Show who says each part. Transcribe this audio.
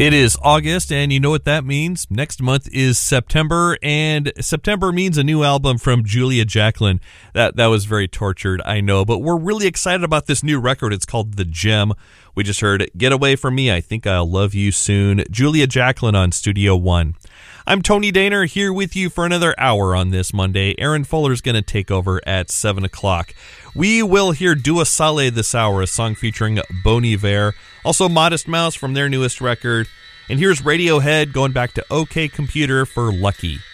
Speaker 1: It is August, and you know what that means. Next month is September, and September means a new album from Julia Jacklin. That was very tortured, I know, but we're really excited about this new record. It's called The Gem. We just heard Get Away From Me, I Think I'll Love You Soon. Julia Jacklin on Studio One. I'm Tony Daner, here with you for another hour on this Monday. Aaron Fuller's going to take over at 7 o'clock. We will hear Dua Saleh this hour, a song featuring Bon Iver. Also Modest Mouse from their newest record. And here's Radiohead going back to OK Computer for Lucky.